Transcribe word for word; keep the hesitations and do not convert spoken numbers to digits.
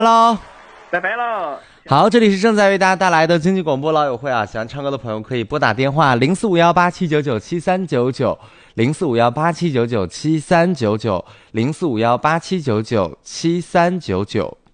喽， 拜拜了。 好，这里是正在为大家带来的经济广播老友会啊，喜欢唱歌的朋友可以拨打电话零四五幺八七九九七三九九，零四五幺八七九九七三九九，零四五幺八七九九七三九九。